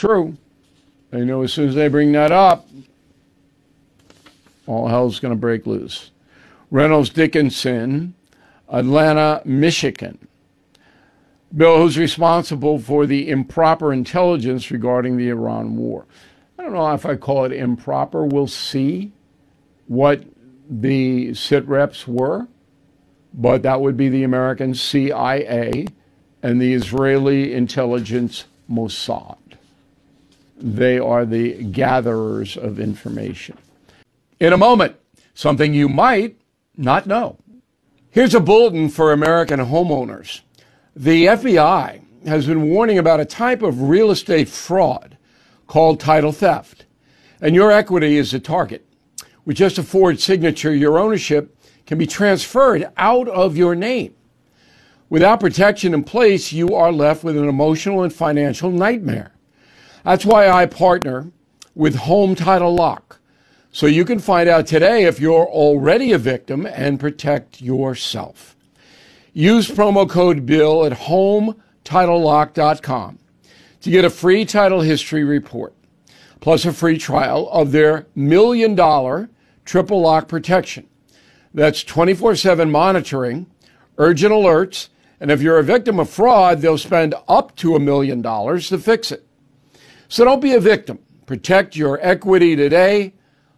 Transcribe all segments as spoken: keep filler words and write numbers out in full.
true. They know as soon as they bring that up, all hell's going to break loose. Reynolds Dickinson, Atlanta, Michigan. Bill, who's responsible for the improper intelligence regarding the Iran war? I don't know if I call it improper. We'll see what the sit reps were, but that would be the American C I A and the Israeli intelligence Mossad. They are the gatherers of information. In a moment, something you might not know. Here's a bulletin for American homeowners. The F B I has been warning about a type of real estate fraud called title theft, and your equity is the target. With just a Ford signature, your ownership can be transferred out of your name. Without protection in place, you are left with an emotional and financial nightmare. That's why I partner with Home Title Lock, so you can find out today if you're already a victim and protect yourself. Use promo code BILL at home title lock dot com to get a free title history report, plus a free trial of their million dollar triple lock protection. That's twenty-four seven monitoring, urgent alerts, and if you're a victim of fraud, they'll spend up to a million dollars to fix it. So don't be a victim. Protect your equity today.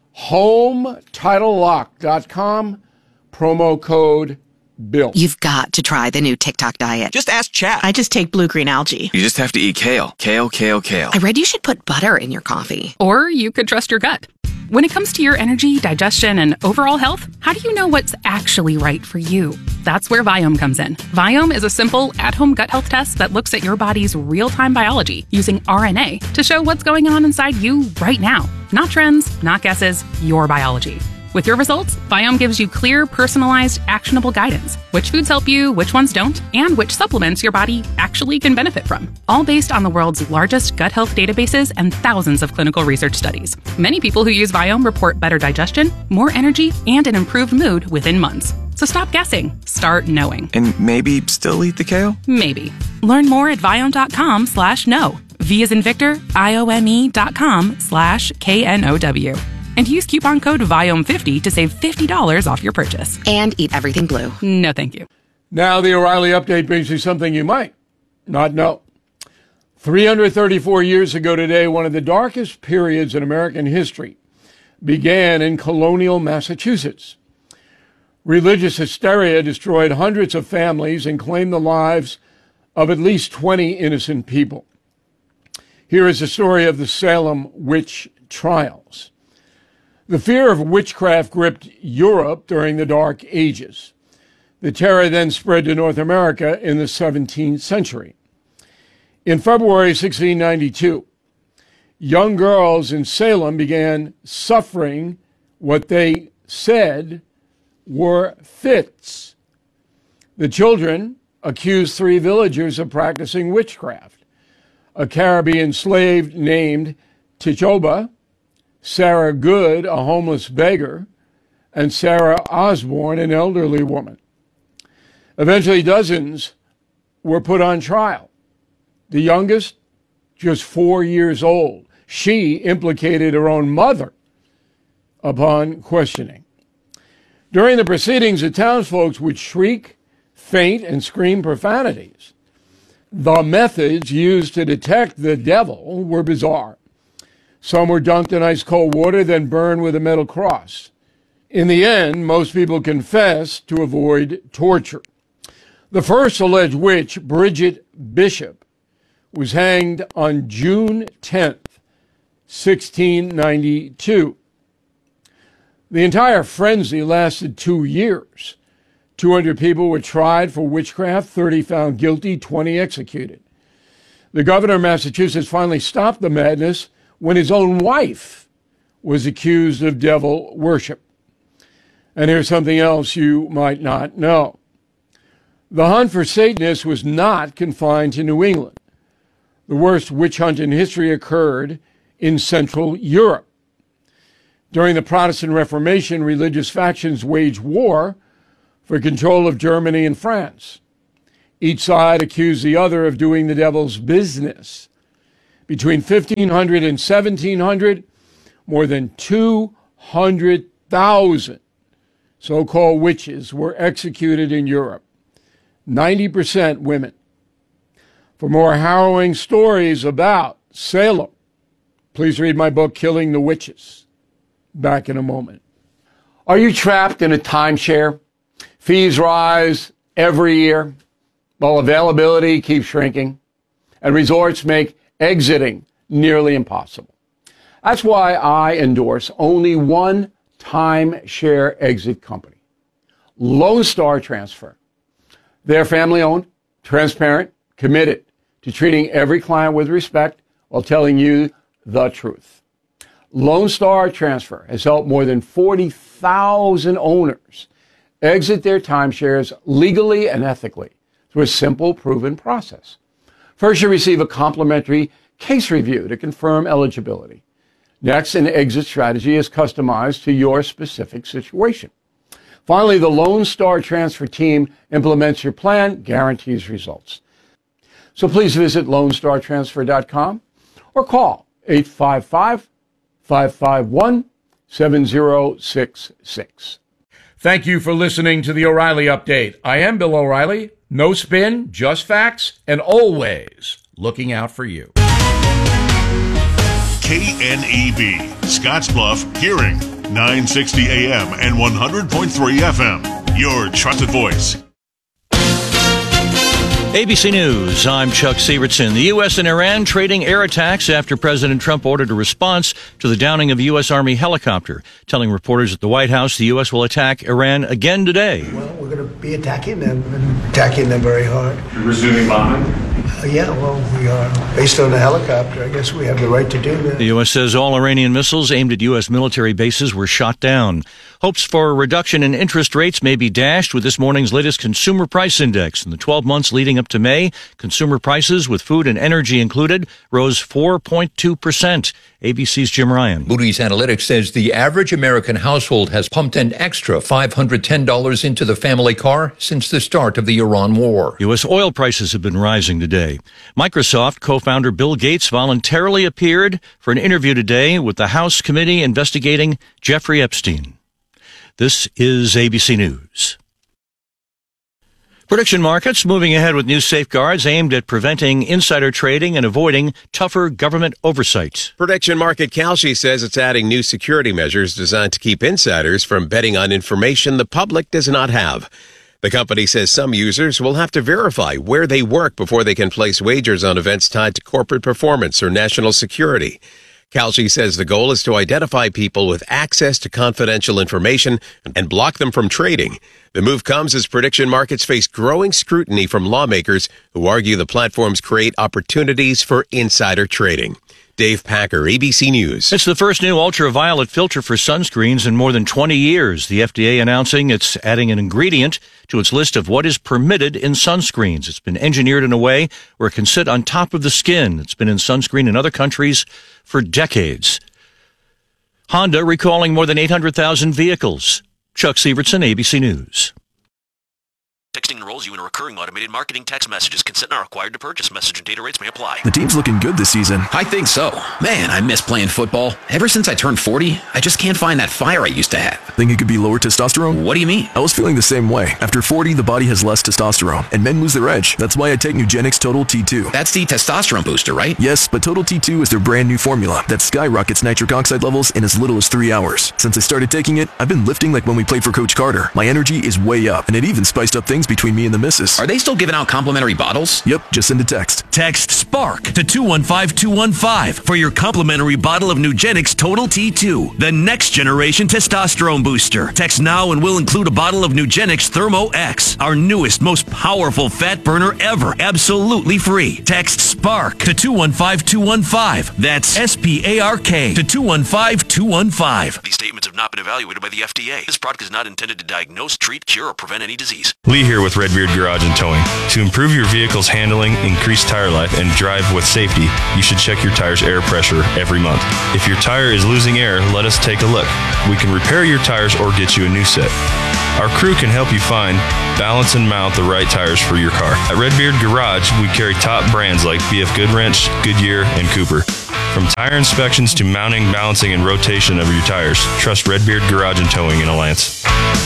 home title lock dot com, promo code BILL. You've got to try the new TikTok diet. Just ask Chat. I just take blue-green algae. You just have to eat kale. Kale, kale, kale. I read you should put butter in your coffee. Or you could trust your gut. When it comes to your energy, digestion, and overall health, how do you know what's actually right for you? That's where Viome comes in. Viome is a simple, at-home gut health test that looks at your body's real-time biology using R N A to show what's going on inside you right now. Not trends, not guesses, your biology. With your results, Viome gives you clear, personalized, actionable guidance. Which foods help you, which ones don't, and which supplements your body actually can benefit from. All based on the world's largest gut health databases and thousands of clinical research studies. Many people who use Viome report better digestion, more energy, and an improved mood within months. So stop guessing. Start knowing. And maybe still eat the kale? Maybe. Learn more at Viome.com slash know. V as in Victor, I O M E dot com slash K N O W. And use coupon code Viome fifty to save fifty dollars off your purchase. And eat everything blue. No, thank you. Now the O'Reilly Update brings you something you might not know. three hundred thirty-four years ago today, one of the darkest periods in American history began in colonial Massachusetts. Religious hysteria destroyed hundreds of families and claimed the lives of at least twenty innocent people. Here is the story of the Salem witch trials. The fear of witchcraft gripped Europe during the Dark Ages. The terror then spread to North America in the seventeenth century. In February sixteen ninety-two, young girls in Salem began suffering what they said were fits. The children accused three villagers of practicing witchcraft: a Caribbean slave named Tichoba, Sarah Good, a homeless beggar, and Sarah Osborne, an elderly woman. Eventually, dozens were put on trial. The youngest, just four years old. She implicated her own mother upon questioning. During the proceedings, the townsfolk would shriek, faint, and scream profanities. The methods used to detect the devil were bizarre. Some were dunked in ice cold water, then burned with a metal cross. In the end, most people confessed to avoid torture. The first alleged witch, Bridget Bishop, was hanged on June tenth, sixteen ninety-two. The entire frenzy lasted two years. two hundred people were tried for witchcraft, thirty found guilty, twenty executed. The governor of Massachusetts finally stopped the madness when his own wife was accused of devil worship. And here's something else you might not know. The hunt for Satanists was not confined to New England. The worst witch hunt in history occurred in Central Europe. During the Protestant Reformation, religious factions waged war for control of Germany and France. Each side accused the other of doing the devil's business. Between fifteen hundred and seventeen hundred, more than two hundred thousand so-called witches were executed in Europe, ninety percent women. For more harrowing stories about Salem, please read my book, Killing the Witches. Back in a moment. Are you trapped in a timeshare? Fees rise every year, while availability keeps shrinking, and resorts make exiting nearly impossible. That's why I endorse only one timeshare exit company, Lone Star Transfer. They're family-owned, transparent, committed to treating every client with respect while telling you the truth. Lone Star Transfer has helped more than forty thousand owners exit their timeshares legally and ethically through a simple, proven process. First, you receive a complimentary case review to confirm eligibility. Next, an exit strategy is customized to your specific situation. Finally, the Lone Star Transfer team implements your plan, guarantees results. So please visit lone star transfer dot com or call eight five five, five five one, seven zero six six. Thank you for listening to the O'Reilly Update. I am Bill O'Reilly. No spin, just facts, and always looking out for you. K N E B, Scottsbluff, Hearing, nine sixty A M and one hundred point three F M. Your trusted voice. A B C News, I'm Chuck Sievertson. The U S and Iran trading air attacks after President Trump ordered a response to the downing of a U S Army helicopter, telling reporters at the White House the U S will attack Iran again today. Well, we're going to be attacking them and attacking them very hard. You're resuming bombing? Uh, yeah, well, we are. Based on the helicopter, I guess we have the right to do that. The U S says all Iranian missiles aimed at U S military bases were shot down. Hopes for a reduction in interest rates may be dashed with this morning's latest consumer price index. In the twelve months leading up to May, consumer prices, with food and energy included, rose four point two percent. A B C's Jim Ryan. Moody's Analytics says the average American household has pumped an extra five hundred ten dollars into the family car since the start of the Iran war. U S oil prices have been rising today. Microsoft co-founder Bill Gates voluntarily appeared for an interview today with the House committee investigating Jeffrey Epstein. This is A B C News. Prediction markets moving ahead with new safeguards aimed at preventing insider trading and avoiding tougher government oversight. Prediction market Kalshi says it's adding new security measures designed to keep insiders from betting on information the public does not have. The company says some users will have to verify where they work before they can place wagers on events tied to corporate performance or national security. Kalshi says the goal is to identify people with access to confidential information and block them from trading. The move comes as prediction markets face growing scrutiny from lawmakers who argue the platforms create opportunities for insider trading. Dave Packer, A B C News. It's the first new ultraviolet filter for sunscreens in more than twenty years. The F D A announcing it's adding an ingredient to its list of what is permitted in sunscreens. It's been engineered in a way where it can sit on top of the skin. It's been in sunscreen in other countries for decades. Honda recalling more than eight hundred thousand vehicles. Chuck Sievertson, A B C News. Texting enrolls you in a recurring automated marketing text messages. Consent not required to purchase. Message and data rates may apply. The team's looking good this season. I think so. Man, I miss playing football. Ever since I turned forty, I just can't find that fire I used to have. Think it could be lower testosterone? What do you mean? I was feeling the same way. After forty, the body has less testosterone, and men lose their edge. That's why I take Nugenix Total T two. That's the testosterone booster, right? Yes, but Total T two is their brand new formula that skyrockets nitric oxide levels in as little as three hours. Since I started taking it, I've been lifting like when we played for Coach Carter. My energy is way up, and it even spiced up things between me and the missus. Are they still giving out complimentary bottles? Yep, just send a text. Text SPARK to two one five two one five for your complimentary bottle of Nugenix Total T two, the next generation testosterone booster. Text now and we'll include a bottle of Nugenix Thermo X, our newest, most powerful fat burner ever, absolutely free. Text SPARK to two one five two one five. That's S P A R K to two one five two one five. These statements have not been evaluated by the F D A. This product is not intended to diagnose, treat, cure, or prevent any disease. Lee here with Redbeard Garage and Towing. To improve your vehicle's handling, increase tire life, and drive with safety, you should check your tire's air pressure every month. If your tire is losing air, let us take a look. We can repair your tires or get you a new set. Our crew can help you find, balance, and mount the right tires for your car. At Redbeard Garage, we carry top brands like B F Goodwrench, Goodyear, and Cooper. From tire inspections to mounting, balancing, and rotation of your tires, trust Redbeard Garage and Towing in Alliance.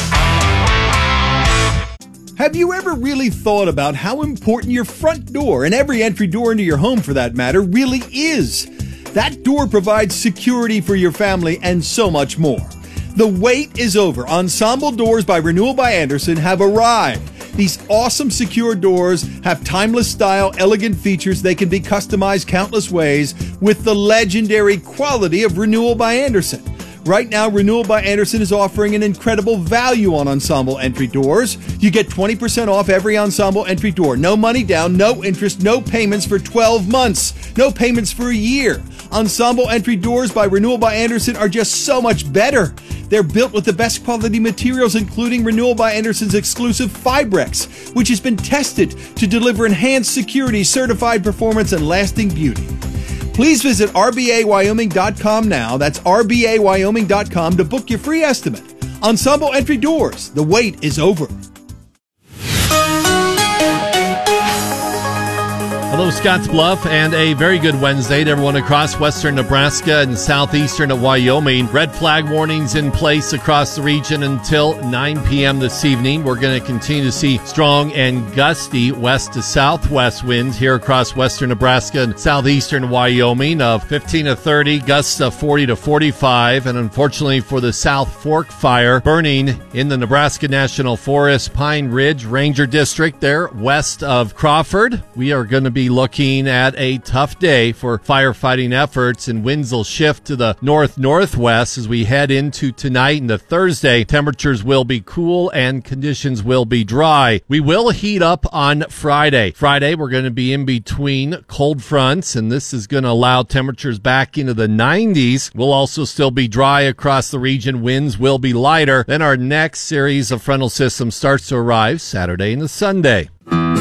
Have you ever really thought about how important your front door, and every entry door into your home for that matter, really is? That door provides security for your family and so much more. The wait is over. Ensemble Doors by Renewal by Andersen have arrived. These awesome secure doors have timeless style, elegant features. They can be customized countless ways with the legendary quality of Renewal by Andersen. Right now, Renewal by Andersen is offering an incredible value on Ensemble entry doors. You get twenty percent off every Ensemble entry door. No money down, no interest, no payments for twelve months, no payments for a year. Ensemble entry doors by Renewal by Andersen are just so much better. They're built with the best quality materials, including Renewal by Andersen's exclusive Fibrex, which has been tested to deliver enhanced security, certified performance, and lasting beauty. Please visit R B A Wyoming dot com now. That's R B A Wyoming dot com to book your free estimate. Ensemble entry doors. The wait is over. Hello, Scottsbluff, and a very good Wednesday to everyone across western Nebraska and southeastern of Wyoming. Red flag warnings in place across the region until nine p.m. this evening. We're going to continue to see strong and gusty west to southwest winds here across western Nebraska and southeastern Wyoming of fifteen to thirty, gusts of forty to forty-five, and unfortunately for the South Fork fire burning in the Nebraska National Forest Pine Ridge Ranger District there west of Crawford. We are going to be looking at a tough day for firefighting efforts, and winds will shift to the north-northwest as we head into tonight and the Thursday. Temperatures will be cool and conditions will be dry. We will heat up on Friday. Friday, we're going to be in between cold fronts, and this is going to allow temperatures back into the nineties. We'll also still be dry across the region. Winds will be lighter. Then our next series of frontal systems starts to arrive Saturday into Sunday.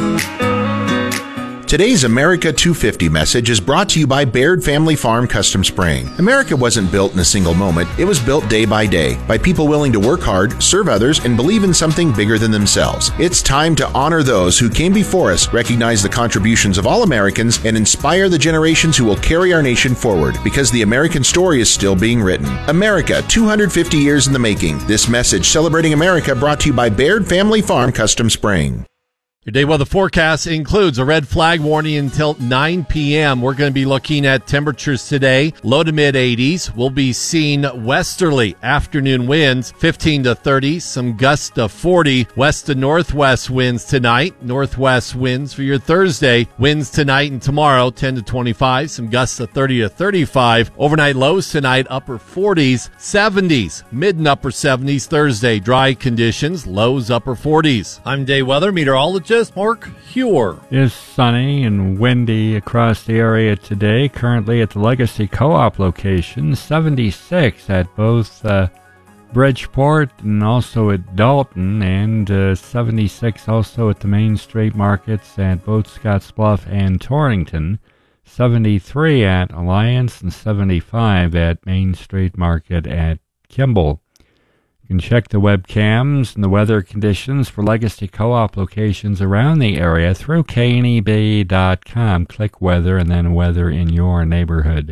Today's America two fifty message is brought to you by Baird Family Farm Custom Spraying. America wasn't built in a single moment. It was built day by day by people willing to work hard, serve others, and believe in something bigger than themselves. It's time to honor those who came before us, recognize the contributions of all Americans, and inspire the generations who will carry our nation forward, because the American story is still being written. America, two hundred fifty years in the making. This message celebrating America brought to you by Baird Family Farm Custom Spraying. Your day weather forecast includes a red flag warning until nine p.m. We're going to be looking at temperatures today, low to mid eighties. We'll be seeing westerly afternoon winds, fifteen to thirty, some gusts to forty. West to northwest winds tonight, northwest winds for your Thursday. Winds tonight and tomorrow, ten to twenty-five, some gusts to thirty to thirty-five. Overnight lows tonight, upper forties, seventies, mid and upper seventies Thursday. Dry conditions, lows upper forties. I'm day weather meteorologist Mark Huer. It's sunny and windy across the area today. Currently at the Legacy Co-op location, seventy-six at both uh, Bridgeport and also at Dalton, and uh, seventy-six also at the Main Street markets at both Scottsbluff and Torrington. seventy-three at Alliance and seventy-five at Main Street Market at Kimball. You can check the webcams and the weather conditions for Legacy Co-op locations around the area through K N E B dot com. Click weather and then weather in your neighborhood.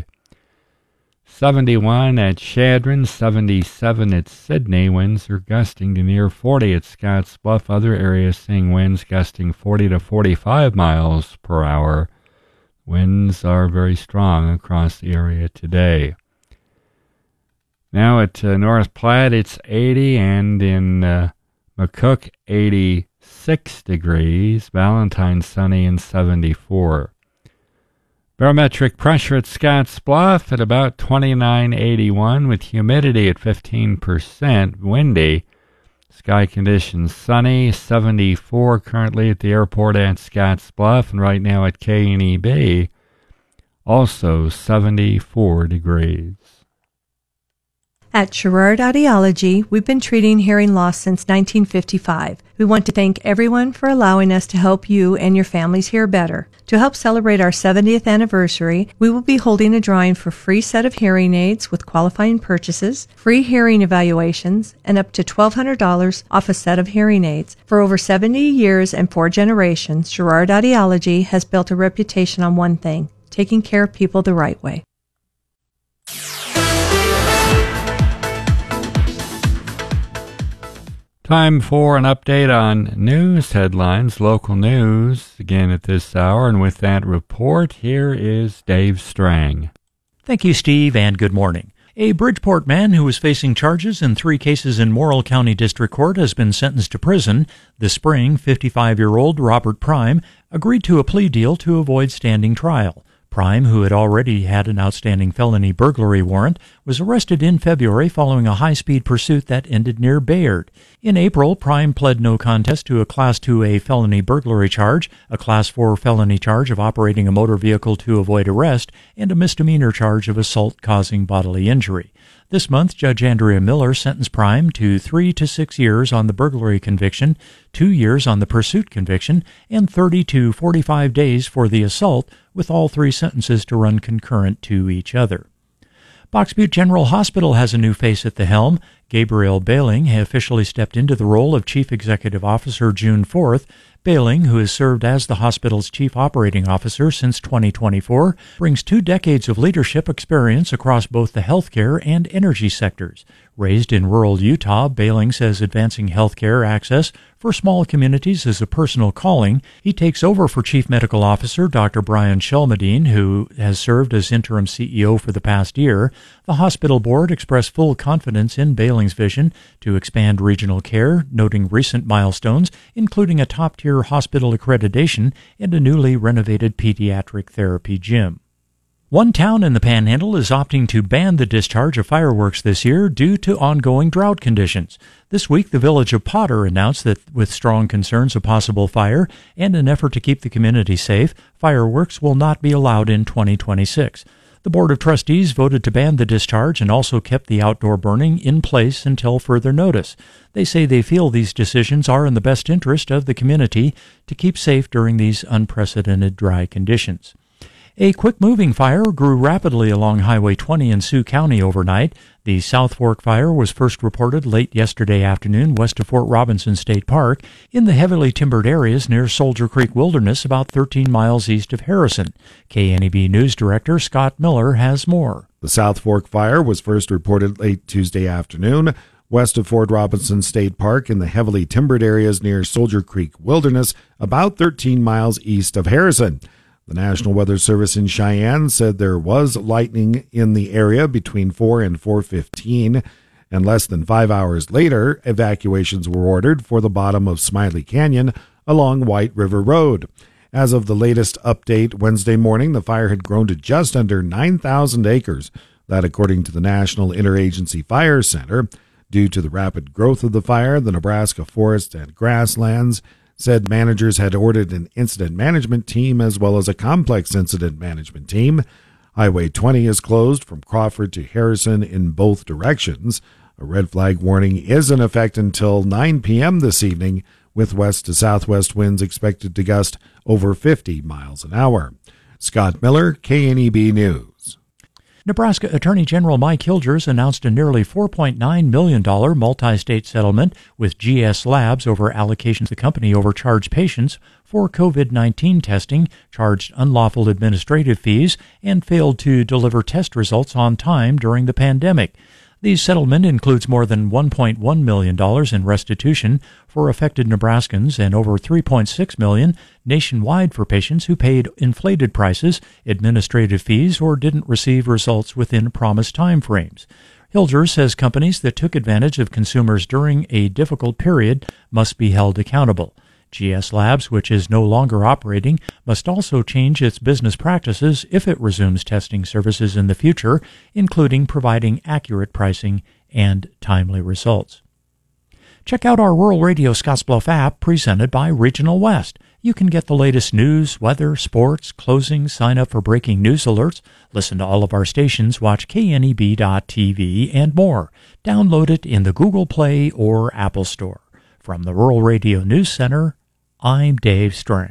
seventy-one at Chadron, seventy-seven at Sydney. Winds are gusting to near forty at Scottsbluff. Other areas seeing winds gusting forty to forty-five miles per hour. Winds are very strong across the area today. Now at uh, North Platte, it's eighty, and in uh, McCook, eighty-six degrees. Valentine, sunny and seventy-four. Barometric pressure at Scottsbluff at about twenty-nine eighty-one, with humidity at fifteen percent. Windy. Sky conditions sunny, seventy-four currently at the airport at Scottsbluff, and right now at K N E B, also seventy-four degrees. At Sherrard Audiology, we've been treating hearing loss since nineteen fifty-five. We want to thank everyone for allowing us to help you and your families hear better. To help celebrate our seventieth anniversary, we will be holding a drawing for a free set of hearing aids with qualifying purchases, free hearing evaluations, and up to twelve hundred dollars off a set of hearing aids. For over seventy years and four generations, Sherrard Audiology has built a reputation on one thing: taking care of people the right way. Time for an update on news headlines, local news, again at this hour. And with that report, here is Dave Strang. Thank you, Steve, and good morning. A Bridgeport man who was facing charges in three cases in Morrill County District Court has been sentenced to prison. This spring, fifty-five-year-old Robert Prime agreed to a plea deal to avoid standing trial. Prime, who had already had an outstanding felony burglary warrant, was arrested in February following a high-speed pursuit that ended near Bayard. In April, Prime pled no contest to a Class two A felony burglary charge, a Class four felony charge of operating a motor vehicle to avoid arrest, and a misdemeanor charge of assault causing bodily injury. This month, Judge Andrea Miller sentenced Prime to three to six years on the burglary conviction, two years on the pursuit conviction, and thirty to forty-five days for the assault, with all three sentences to run concurrent to each other. Box Butte General Hospital has a new face at the helm. Gabriel Bailing officially stepped into the role of Chief Executive Officer June fourth. Bailing, who has served as the hospital's Chief Operating Officer since twenty twenty-four, brings two decades of leadership experience across both the healthcare and energy sectors. Raised in rural Utah, Bailing says advancing healthcare access for small communities is a personal calling. He takes over for Chief Medical Officer Doctor Brian Shelmadine, who has served as interim C E O for the past year. The hospital board expressed full confidence in Bailing's vision to expand regional care, noting recent milestones, including a top-tier hospital accreditation and a newly renovated pediatric therapy gym. One town in the Panhandle is opting to ban the discharge of fireworks this year due to ongoing drought conditions. This week, the village of Potter announced that with strong concerns of possible fire and an effort to keep the community safe, fireworks will not be allowed in twenty twenty-six. The Board of Trustees voted to ban the discharge and also kept the outdoor burning in place until further notice. They say they feel these decisions are in the best interest of the community to keep safe during these unprecedented dry conditions. A quick-moving fire grew rapidly along Highway twenty in Sioux County overnight. The South Fork fire was first reported late yesterday afternoon west of Fort Robinson State Park in the heavily timbered areas near Soldier Creek Wilderness, about thirteen miles east of Harrison. K N E B News Director Scott Miller has more. The South Fork fire was first reported late Tuesday afternoon west of Fort Robinson State Park in the heavily timbered areas near Soldier Creek Wilderness, about thirteen miles east of Harrison. The National Weather Service in Cheyenne said there was lightning in the area between four and four fifteen, and less than five hours later, evacuations were ordered for the bottom of Smiley Canyon along White River Road. As of the latest update Wednesday morning, the fire had grown to just under nine thousand acres, that according to the National Interagency Fire Center. Due to the rapid growth of the fire, the Nebraska Forest and Grasslands said managers had ordered an incident management team as well as a complex incident management team. Highway twenty is closed from Crawford to Harrison in both directions. A red flag warning is in effect until nine p.m. this evening, with west to southwest winds expected to gust over fifty miles an hour. Scott Miller, K N E B News. Nebraska Attorney General Mike Hilgers announced a nearly four point nine million dollars multi-state settlement with G S Labs over allocations the company overcharged patients for COVID nineteen testing, charged unlawful administrative fees, and failed to deliver test results on time during the pandemic. The settlement includes more than one point one million dollars in restitution for affected Nebraskans and over three point six million dollars nationwide for patients who paid inflated prices, administrative fees, or didn't receive results within promised timeframes. Hilgers says companies that took advantage of consumers during a difficult period must be held accountable. G S Labs, which is no longer operating, must also change its business practices if it resumes testing services in the future, including providing accurate pricing and timely results. Check out our Rural Radio Scottsbluff app presented by Regional West. You can get the latest news, weather, sports, closings, sign up for breaking news alerts, listen to all of our stations, watch K N E B dot T V, and more. Download it in the Google Play or Apple Store. From the Rural Radio News Center, I'm Dave Strang.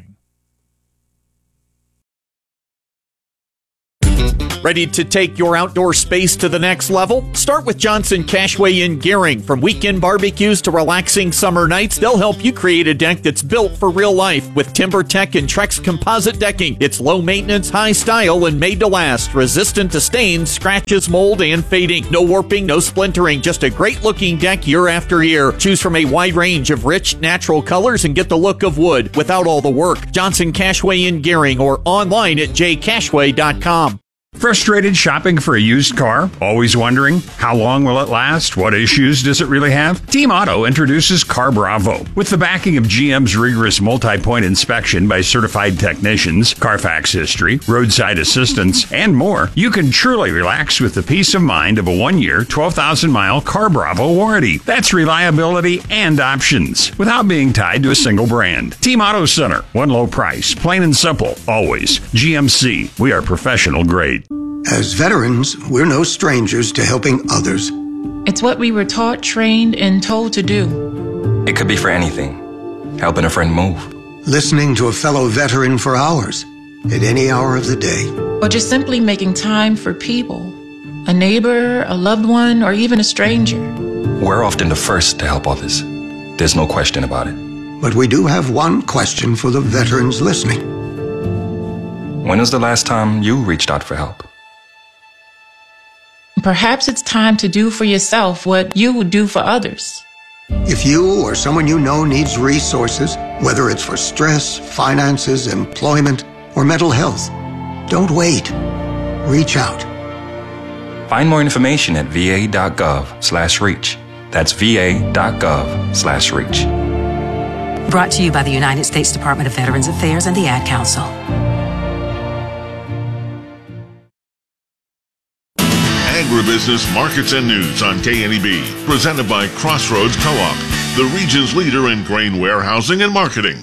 Ready to take your outdoor space to the next level? Start with Johnson Cashway in Gearing. From weekend barbecues to relaxing summer nights, they'll help you create a deck that's built for real life. With TimberTech and Trex composite decking, it's low maintenance, high style, and made to last. Resistant to stains, scratches, mold, and fading. No warping, no splintering. Just a great looking deck year after year. Choose from a wide range of rich, natural colors and get the look of wood without all the work. Johnson Cashway in Gearing or online at j cashway dot com. Frustrated shopping for a used car? Always wondering, how long will it last? What issues does it really have? Team Auto introduces Car Bravo. With the backing of G M's rigorous multi-point inspection by certified technicians, Carfax history, roadside assistance, and more, you can truly relax with the peace of mind of a one-year, twelve thousand mile Car Bravo warranty. That's reliability and options, without being tied to a single brand. Team Auto Center, one low price, plain and simple, always. G M C, we are professional grade. As veterans, we're no strangers to helping others. It's what we were taught, trained, and told to do. It could be for anything. Helping a friend move. Listening to a fellow veteran for hours, at any hour of the day. Or just simply making time for people. A neighbor, a loved one, or even a stranger. We're often the first to help others. There's no question about it. But we do have one question for the veterans listening. When was the last time you reached out for help? Perhaps it's time to do for yourself what you would do for others. If you or someone you know needs resources, whether it's for stress, finances, employment, or mental health, don't wait. Reach out. Find more information at va.gov slash reach. That's va.gov slash reach. Brought to you by the United States Department of Veterans Affairs and the Ad Council. Agribusiness Markets and News on K N E B, presented by Crossroads Co-op, the region's leader in grain warehousing and marketing.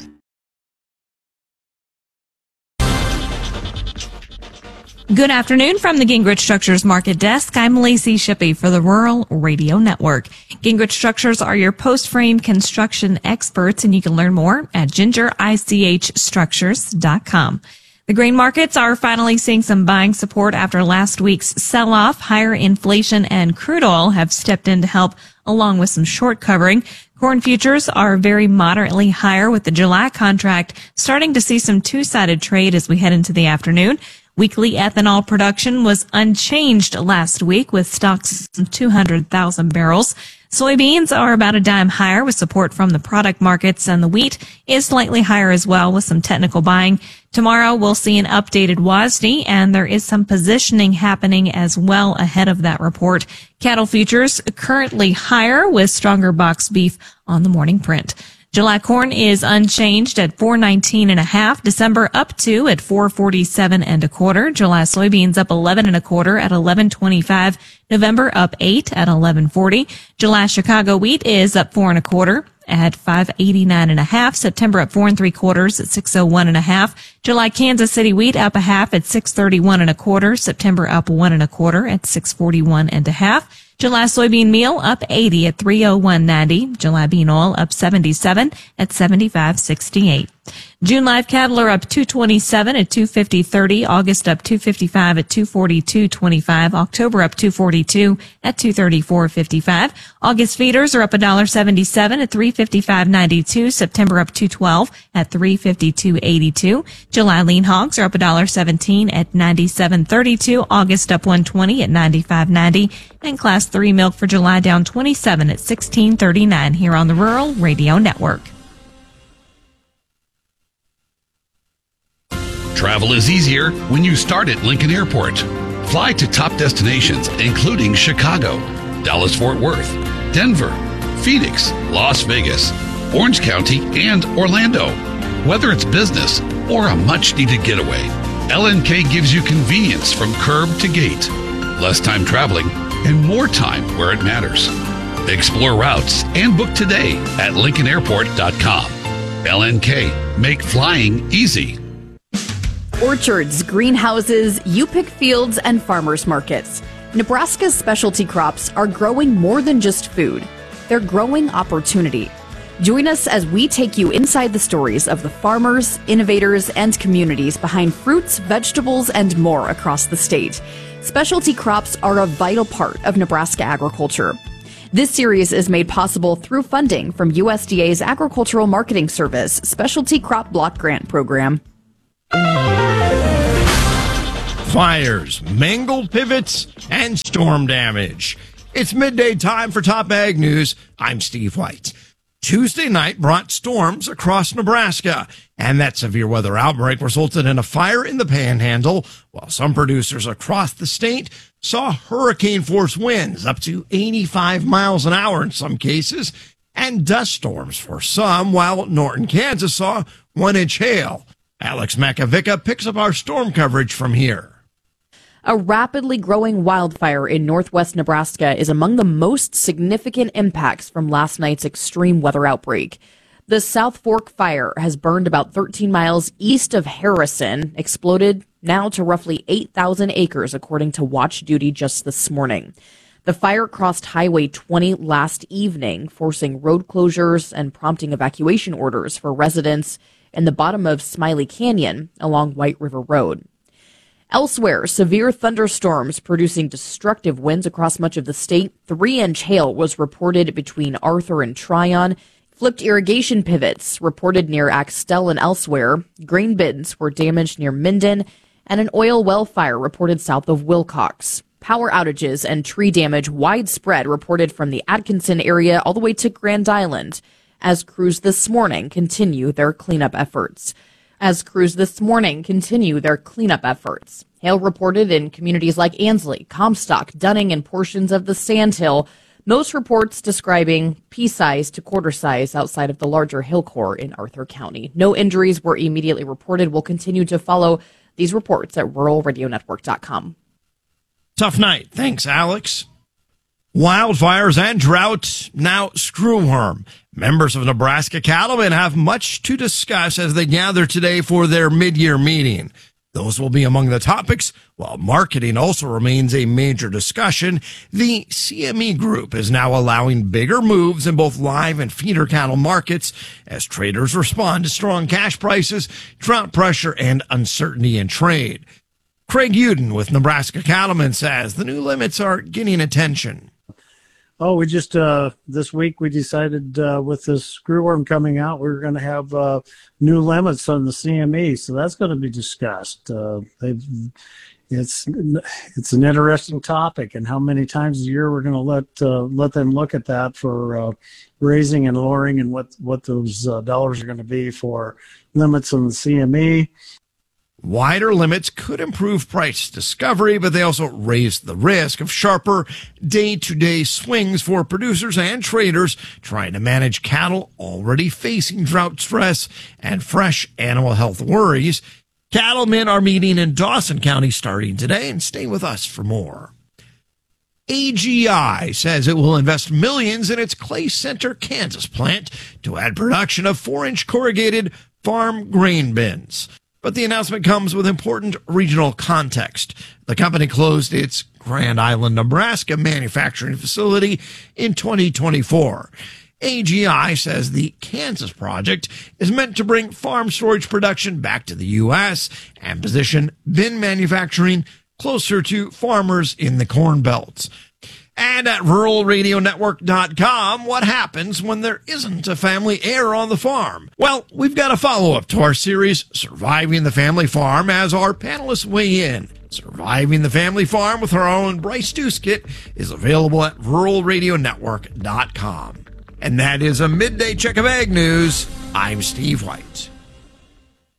Good afternoon from the Gingrich Structures Market Desk. I'm Lacey Shippey for the Rural Radio Network. Gingrich Structures are your post-frame construction experts, and you can learn more at ginger ich structures dot com. The grain markets are finally seeing some buying support after last week's sell-off. Higher inflation and crude oil have stepped in to help, along with some short covering. Corn futures are very moderately higher, with the July contract starting to see some two-sided trade as we head into the afternoon. Weekly ethanol production was unchanged last week, with stocks of two hundred thousand barrels. Soybeans are about a dime higher with support from the product markets, and the wheat is slightly higher as well with some technical buying. Tomorrow we'll see an updated W A S D, and there is some positioning happening as well ahead of that report. Cattle futures currently higher with stronger box beef on the morning print. July corn is unchanged at four nineteen and a half. December up two at four forty-seven and a quarter. July soybeans up eleven and a quarter at eleven twenty-five. November up eight at eleven forty. July Chicago wheat is up four and a quarter at five eighty-nine and a half. September up four and three quarters at six oh one and a half. July Kansas City wheat up a half at six thirty-one and a quarter. September up one and a quarter at six forty-one and a half. July soybean meal up eighty at three oh one ninety. July bean oil up seventy-seven at seventy-five sixty-eight. June live cattle are up two twenty-seven at two fifty thirty. August up two fifty-five at two forty-two twenty-five. October up two forty-two at two thirty-four fifty-five. August feeders are up one seventy-seven at three fifty-five ninety-two. September up two twelve at three fifty-two eighty-two. July lean hogs are up one seventeen at ninety-seven thirty-two. August up one twenty at ninety-five ninety. And class three milk for July down twenty-seven at sixteen thirty-nine here on the Rural Radio Network. Travel is easier when you start at Lincoln Airport. Fly to top destinations including Chicago, Dallas-Fort Worth, Denver, Phoenix, Las Vegas, Orange County, and Orlando. Whether it's business or a much-needed getaway, L N K gives you convenience from curb to gate, less time traveling, and more time where it matters. Explore routes and book today at lincoln airport dot com. L N K. Make flying easy. Orchards, greenhouses, U-Pick fields, and farmers markets. Nebraska's specialty crops are growing more than just food. They're growing opportunity. Join us as we take you inside the stories of the farmers, innovators, and communities behind fruits, vegetables, and more across the state. Specialty crops are a vital part of Nebraska agriculture. This series is made possible through funding from U S D A's Agricultural Marketing Service Specialty Crop Block Grant Program. Fires, mangled pivots, and storm damage. It's midday time for Top Ag News. I'm Steve White. Tuesday night brought storms across Nebraska, and that severe weather outbreak resulted in a fire in the Panhandle, while some producers across the state saw hurricane-force winds up to eighty-five miles an hour in some cases, and dust storms for some, while Norton, Kansas saw one-inch hail. Alex Makovica picks up our storm coverage from here. A rapidly growing wildfire in northwest Nebraska is among the most significant impacts from last night's extreme weather outbreak. The South Fork fire has burned about thirteen miles east of Harrison, exploded now to roughly eight thousand acres, according to Watch Duty just this morning. The fire crossed Highway twenty last evening, forcing road closures and prompting evacuation orders for residents in the bottom of Smiley Canyon along White River Road. Elsewhere, severe thunderstorms producing destructive winds across much of the state. Three-inch hail was reported between Arthur and Tryon. Flipped irrigation pivots reported near Axtell and elsewhere. Grain bins were damaged near Minden, and an oil well fire reported south of Wilcox. Power outages and tree damage widespread reported from the Atkinson area all the way to Grand Island, as crews this morning continue their cleanup efforts. As crews this morning continue their cleanup efforts. Hail reported in communities like Ansley, Comstock, Dunning, and portions of the Sandhill. Most reports describing pea-size to quarter size outside of the larger hill core in Arthur County. No injuries were immediately reported. We'll continue to follow these reports at rural radio network dot com. Tough night. Thanks, Alex. Wildfires and drought, now screwworm. Members of Nebraska cattlemen have much to discuss as they gather today for their mid-year meeting. Those will be among the topics, while marketing also remains a major discussion. The C M E Group is now allowing bigger moves in both live and feeder cattle markets as traders respond to strong cash prices, drought pressure, and uncertainty in trade. Craig Uden with Nebraska Cattlemen says the new limits are getting attention. Oh, we just, uh, this week we decided uh, with this screwworm coming out, we we're going to have uh, new limits on the C M E. So that's going to be discussed. Uh, they've, it's it's an interesting topic, and how many times a year we're going to let uh, let them look at that for uh, raising and lowering, and what, what those uh, dollars are going to be for limits on the C M E. Wider limits could improve price discovery, but they also raise the risk of sharper day-to-day swings for producers and traders trying to manage cattle already facing drought stress and fresh animal health worries. Cattlemen are meeting in Dawson County starting today, and stay with us for more. A G I says it will invest millions in its Clay Center, Kansas plant to add production of four-inch corrugated farm grain bins. But the announcement comes with important regional context. The company closed its Grand Island, Nebraska manufacturing facility in twenty twenty-four. A G I says the Kansas project is meant to bring farm storage production back to the U S and position bin manufacturing closer to farmers in the Corn Belts. And at rural radio network dot com, what happens when there isn't a family heir on the farm? Well, we've got a follow-up to our series, Surviving the Family Farm, as our panelists weigh in. Surviving the Family Farm with our own Bryce Duskett is available at rural radio network dot com. And that is a midday check of ag news. I'm Steve White.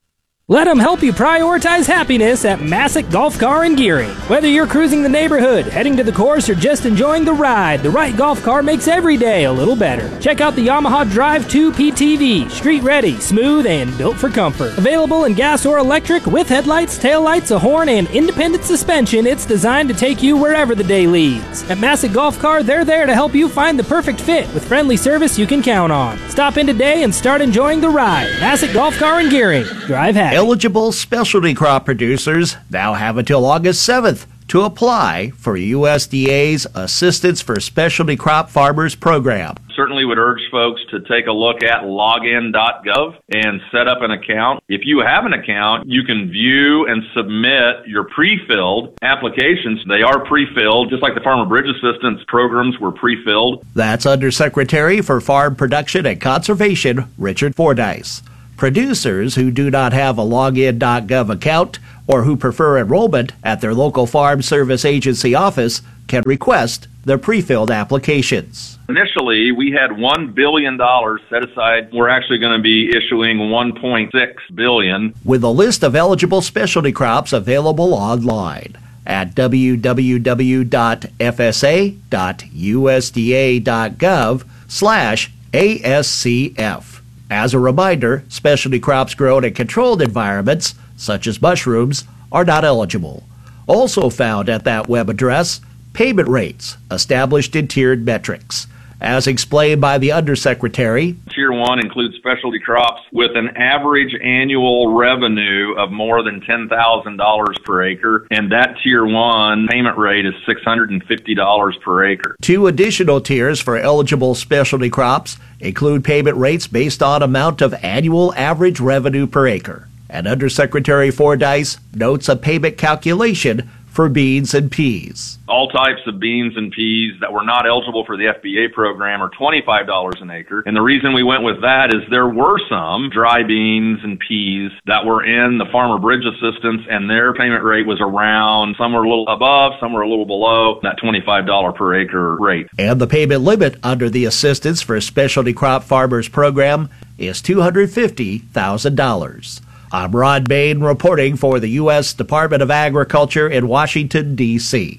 Let them help you prioritize happiness at Massick Golf Car and Gearing. Whether you're cruising the neighborhood, heading to the course, or just enjoying the ride, the right golf car makes every day a little better. Check out the Yamaha Drive two P T V, street ready, smooth, and built for comfort. Available in gas or electric with headlights, taillights, a horn, and independent suspension, it's designed to take you wherever the day leads. At Massick Golf Car, they're there to help you find the perfect fit with friendly service you can count on. Stop in today and start enjoying the ride. Massick Golf Car and Gearing. Drive happy. Eligible specialty crop producers now have until August seventh to apply for U S D A's Assistance for Specialty Crop Farmers program. Certainly would urge folks to take a look at login dot gov and set up an account. If you have an account, you can view and submit your pre-filled applications. They are pre-filled, just like the Farmer Bridge Assistance programs were pre-filled. That's Undersecretary for Farm Production and Conservation, Richard Fordyce. Producers who do not have a login dot gov account or who prefer enrollment at their local Farm Service Agency office can request their pre-filled applications. Initially, we had one billion dollars set aside. We're actually going to be issuing one point six billion dollars. With a list of eligible specialty crops available online at w w w dot f s a dot u s d a dot gov slash A S C F. As a reminder, specialty crops grown in controlled environments, such as mushrooms, are not eligible. Also found at that web address, payment rates established in tiered metrics. As explained by the Undersecretary, Tier one includes specialty crops with an average annual revenue of more than ten thousand dollars per acre, and that Tier one payment rate is six hundred fifty dollars per acre. Two additional tiers for eligible specialty crops include payment rates based on amount of annual average revenue per acre. And Undersecretary Fordyce notes a payment calculation for beans and peas. All types of beans and peas that were not eligible for the F B A program are twenty-five dollars an acre. And the reason we went with that is there were some dry beans and peas that were in the Farmer Bridge Assistance, and their payment rate was around, some were a little above, some were a little below that twenty-five dollars per acre rate. And the payment limit under the Assistance for Specialty Crop Farmers program is two hundred fifty thousand dollars. I'm Rod Bain reporting for the U S Department of Agriculture in Washington, D C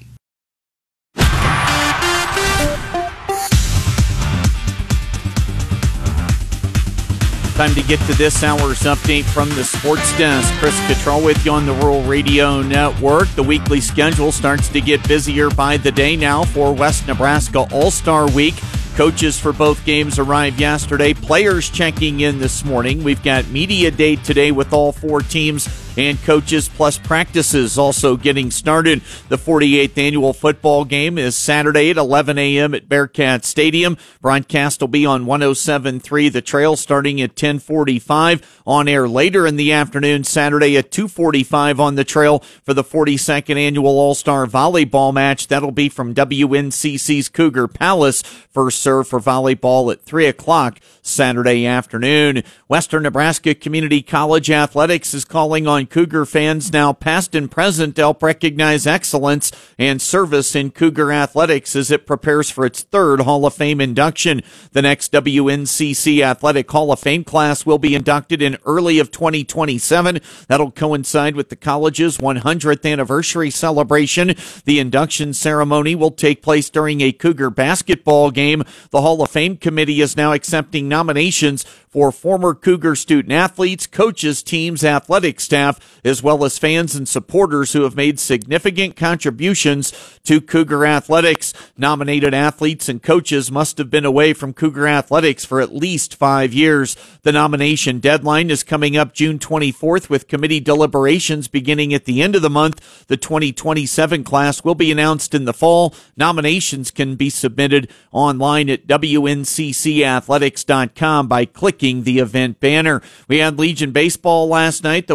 Time to get to this hour's update from the Sports Desk. Chris Cottrell with you on the Rural Radio Network. The weekly schedule starts to get busier by the day now for West Nebraska All-Star Week. Coaches for both games arrived yesterday. Players checking in this morning. We've got media day today with all four teams and coaches plus practices also getting started. The forty-eighth annual football game is Saturday at eleven a.m. at Bearcat Stadium. Broadcast will be on one oh seven point three The Trail starting at ten forty-five. On air later in the afternoon, Saturday at two forty-five on the Trail for the forty-second annual All-Star Volleyball match. That'll be from W N C C's Cougar Palace. First serve for volleyball at three o'clock Saturday afternoon. Western Nebraska Community College Athletics is calling on Cougar fans now past and present to help recognize excellence and service in Cougar athletics as it prepares for its third Hall of Fame induction. The next W N C C Athletic Hall of Fame class will be inducted in early of twenty twenty-seven. That'll coincide with the college's one hundredth anniversary celebration. The induction ceremony will take place during a Cougar basketball game. The Hall of Fame committee is now accepting nominations for former Cougar student athletes, coaches, teams, athletic staff, as well as fans and supporters who have made significant contributions to Cougar athletics. Nominated athletes and coaches must have been away from Cougar athletics for at least five years. The nomination deadline is coming up June twenty-fourth, with committee deliberations beginning at the end of the month. The twenty twenty-seven class will be announced in the fall. Nominations can be submitted online at W N C C athletics dot com by clicking the event banner. We had Legion baseball last night. The Wesco's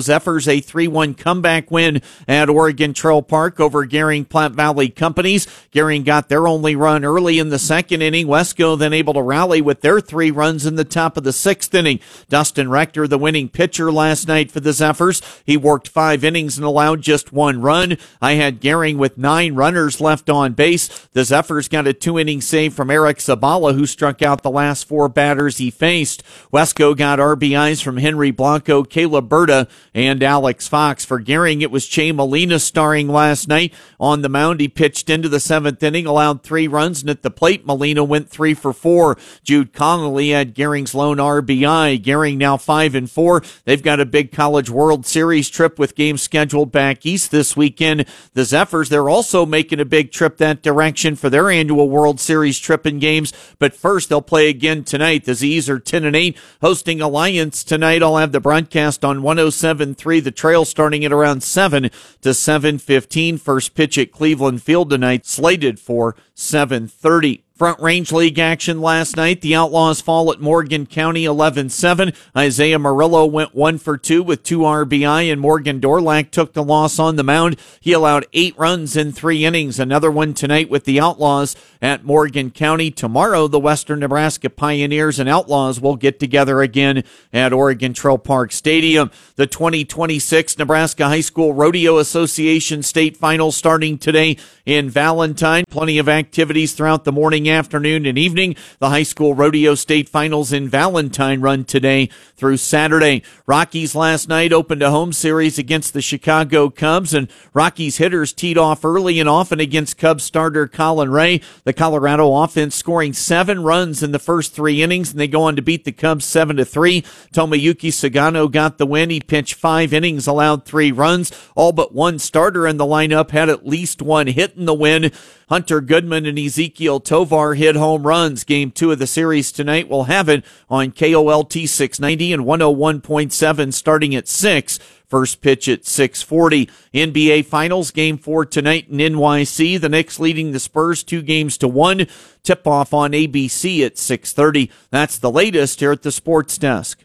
Zephyrs a three one comeback win at Oregon Trail Park over Gering Platte Valley Companies. Gering got their only run early in the second inning. Wesco then able to rally with their three runs in the top of the sixth inning. Dustin Rector, the winning pitcher last night for the Zephyrs. He worked five innings and allowed just one run. I had Gering with nine runners left on base. The Zephyrs got a two-inning save from Eric Zabala, who struck out the last four batters he faced. Wesco got R B Is from Henry Blanco, Caleb Berta, and Alex Fox. For Gering, it was Che Molina starring last night. On the mound, he pitched into the seventh inning, allowed three runs, and at the plate, Molina went three for four. Jude Connolly had Gering's lone R B I. Gering now five and four. They've got a big College World Series trip with games scheduled back east this weekend. The Zephyrs, they're also making a big trip that direction for their annual World Series trip and games. But first, they'll play again tonight. The Z's are ten and eight, hosting Alliance tonight. I'll have the broadcast on one oh seven point three The Trail starting at around seven to seven fifteen. First pitch at Cleveland Field tonight, slated for seven thirty. Front Range League action last night. The Outlaws fall at Morgan County eleven seven. Isaiah Murillo went one for two with two R B I, and Morgan Dorlack took the loss on the mound. He allowed eight runs in three innings. Another one tonight with the Outlaws at Morgan County. Tomorrow, the Western Nebraska Pioneers and Outlaws will get together again at Oregon Trail Park Stadium. The twenty twenty-six Nebraska High School Rodeo Association State Finals starting today in Valentine. Plenty of activities throughout the morning, afternoon, and evening. The high school rodeo state finals in Valentine run today through Saturday. Rockies last night opened a home series against the Chicago Cubs, and Rockies hitters teed off early and often against Cubs starter Colin Ray. The Colorado offense scoring seven runs in the first three innings, and they go on to beat the Cubs seven to three. Tomoyuki Sagano got the win. He pitched five innings, allowed three runs. All but one starter in the lineup had at least one hit in the win. Hunter Goodman and Ezekiel Tovar hit home runs. Game two of the series tonight will have it on K O L T six ninety and one oh one point seven starting at six. First pitch at six forty. N B A Finals, Game four tonight in N Y C. The Knicks leading the Spurs two games to one. Tip-off on A B C at six thirty. That's the latest here at the Sports Desk.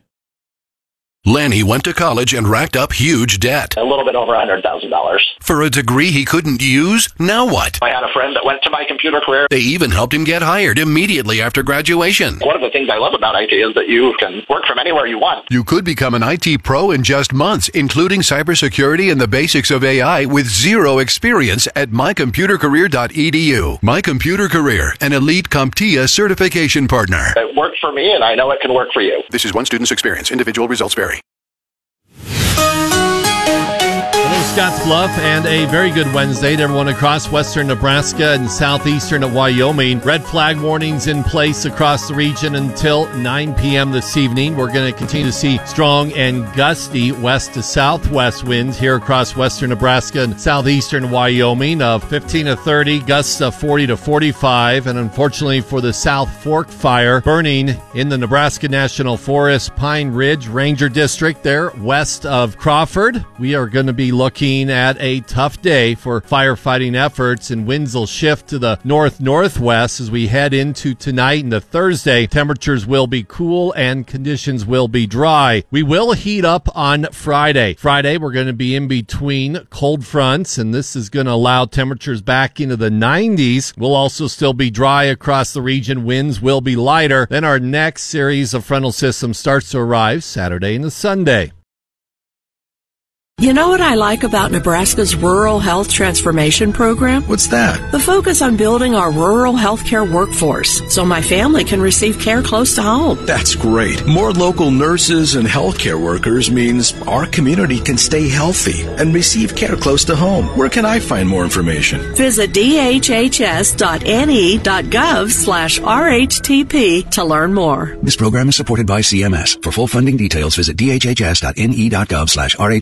Lanny went to college and racked up huge debt. A little bit over one hundred thousand dollars. For a degree he couldn't use? Now what? I had a friend that went to My Computer Career. They even helped him get hired immediately after graduation. One of the things I love about I T is that you can work from anywhere you want. You could become an I T pro in just months, including cybersecurity and the basics of A I with zero experience at my computer career dot e d u. My Computer Career, an elite CompTIA certification partner. It worked for me, and I know it can work for you. This is one student's experience. Individual results vary. Scottsbluff, and a very good Wednesday to everyone across western Nebraska and southeastern Wyoming. Red flag warnings in place across the region until nine p.m. this evening. We're going to continue to see strong and gusty west to southwest winds here across western Nebraska and southeastern Wyoming of fifteen to thirty, gusts of forty to forty-five. And unfortunately for the South Fork fire burning in the Nebraska National Forest Pine Ridge Ranger District there west of Crawford, we are going to be looking at a tough day for firefighting efforts, and winds will shift to the north-northwest as we head into tonight and the Thursday. Temperatures will be cool and conditions will be dry. We will heat up on Friday. Friday, we're going to be in between cold fronts, and this is going to allow temperatures back into the nineties. We'll also still be dry across the region. Winds will be lighter. Then our next series of frontal systems starts to arrive Saturday and Sunday. You know what I like about Nebraska's Rural Health Transformation Program? What's that? The focus on building our rural healthcare workforce so my family can receive care close to home. That's great. More local nurses and healthcare workers means our community can stay healthy and receive care close to home. Where can I find more information? Visit d h h s dot n e dot gov slash r h t p to learn more. This program is supported by C M S. For full funding details, visit d h h s dot n e dot gov slash r h t p.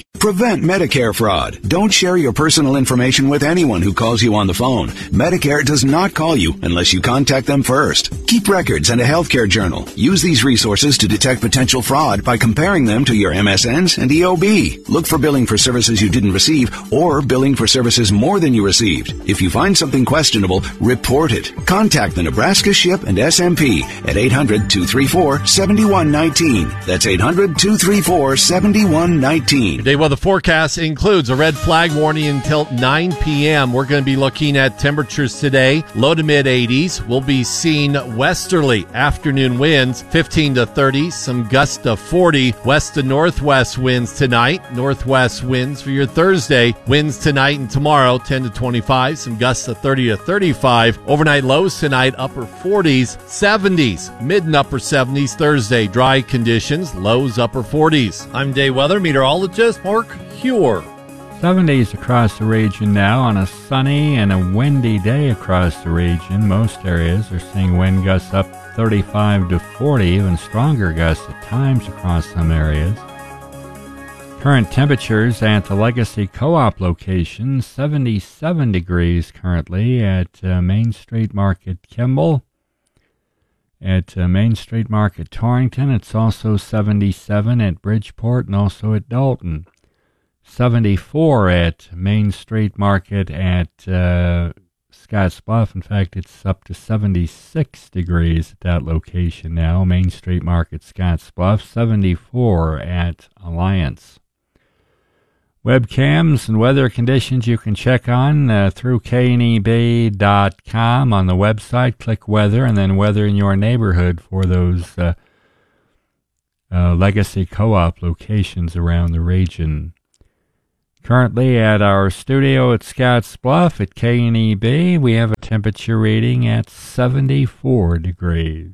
Prevent Medicare fraud. Don't share your personal information with anyone who calls you on the phone. Medicare does not call you unless you contact them first. Keep records and a healthcare journal. Use these resources to detect potential fraud by comparing them to your M S Ns and E O B. Look for billing for services you didn't receive or billing for services more than you received. If you find something questionable, report it. Contact the Nebraska Ship and S M P at eight hundred, two three four, seven one one nine. That's eight hundred, two three four, seven one one nine. Today, well, the forecast includes a red flag warning until nine p.m. We're going to be looking at temperatures today, low to mid eighties. We'll be seeing westerly afternoon winds, fifteen to thirty, some gusts to forty, west to northwest winds tonight, northwest winds for your Thursday, winds tonight and tomorrow, ten to twenty-five, some gusts to thirty to thirty-five, overnight lows tonight, upper forties, seventies, mid and upper seventies Thursday, dry conditions, lows upper forties. I'm day weather meteorologist Mark Huer. seventies across the region now on a sunny and a windy day across the region. Most areas are seeing wind gusts up thirty-five to forty, even stronger gusts at times across some areas. Current temperatures at the Legacy Co-op location, seventy-seven degrees currently at uh, Main Street Market Kimball. At uh, Main Street Market Torrington, it's also seventy-seven at Bridgeport and also at Dalton. seventy-four at Main Street Market at uh, Scotts Bluff. In fact, it's up to seventy-six degrees at that location now. Main Street Market, Scotts Bluff. seventy-four at Alliance. Webcams and weather conditions you can check on uh, through K N E B dot com on the website. Click weather and then weather in your neighborhood for those uh, uh, Legacy Co-op locations around the region. Currently at our studio at Scotts Bluff at K N E B, we have a temperature reading at seventy-four degrees.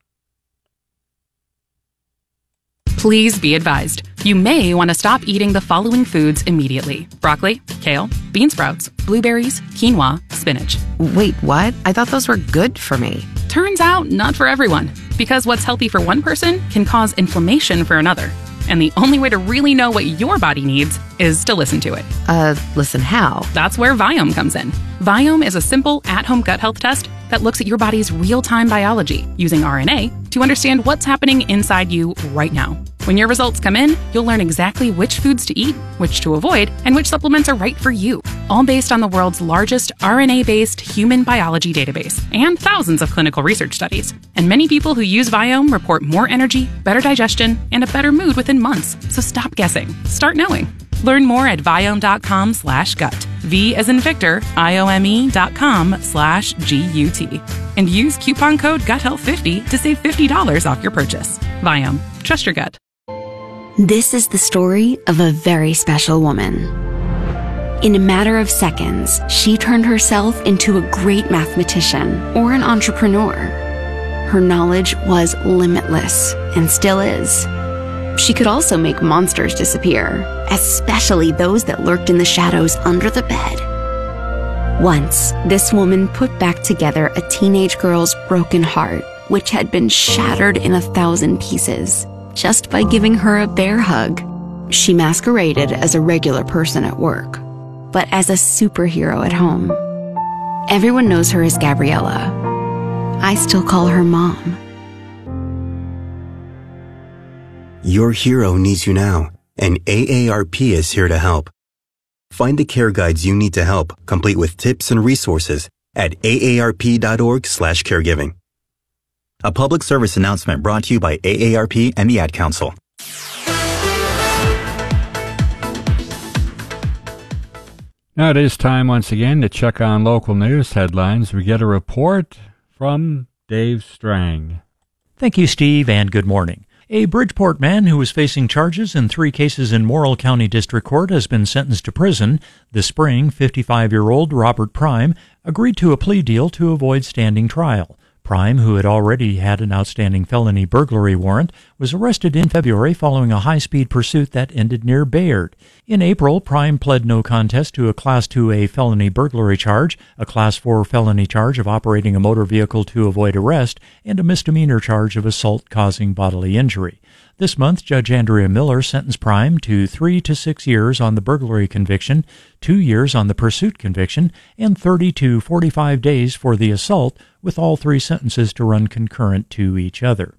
Please be advised, you may want to stop eating the following foods immediately. Broccoli, kale, bean sprouts, blueberries, quinoa, spinach. Wait, what? I thought those were good for me. Turns out, not for everyone. Because what's healthy for one person can cause inflammation for another. And the only way to really know what your body needs is to listen to it. Uh, listen how? That's where Viome comes in. Viome is a simple, at-home gut health test that looks at your body's real-time biology using R N A to understand what's happening inside you right now. When your results come in, you'll learn exactly which foods to eat, which to avoid, and which supplements are right for you. All based on the world's largest R N A-based human biology database and thousands of clinical research studies. And many people who use Viome report more energy, better digestion, and a better mood within months. So stop guessing. Start knowing. Learn more at Viome.com slash gut. V as in Victor, I-O-M-E dot com slash G-U-T. And use coupon code gut health fifty to save fifty dollars off your purchase. Viome. Trust your gut. This is the story of a very special woman. In a matter of seconds, she turned herself into a great mathematician or an entrepreneur. Her knowledge was limitless and still is. She could also make monsters disappear, especially those that lurked in the shadows under the bed. Once, this woman put back together a teenage girl's broken heart, which had been shattered in a thousand pieces, just by giving her a bear hug. She masqueraded as a regular person at work, but as a superhero at home. Everyone knows her as Gabriella. I still call her Mom. Your hero needs you now, and A A R P is here to help. Find the care guides you need to help, complete with tips and resources at A A R P dot org slash caregiving. A public service announcement brought to you by A A R P and the Ad Council. Now it is time once again to check on local news headlines. We get a report from Dave Strang. Thank you, Steve, and good morning. A Bridgeport man who was facing charges in three cases in Morrill County District Court has been sentenced to prison. This spring, fifty-five-year-old Robert Prime agreed to a plea deal to avoid standing trial. Prime, who had already had an outstanding felony burglary warrant, was arrested in February following a high-speed pursuit that ended near Bayard. In April, Prime pled no contest to a Class two A felony burglary charge, a Class four felony charge of operating a motor vehicle to avoid arrest, and a misdemeanor charge of assault causing bodily injury. This month, Judge Andrea Miller sentenced Prime to three to six years on the burglary conviction, two years on the pursuit conviction, and thirty to forty-five days for the assault, with all three sentences to run concurrent to each other.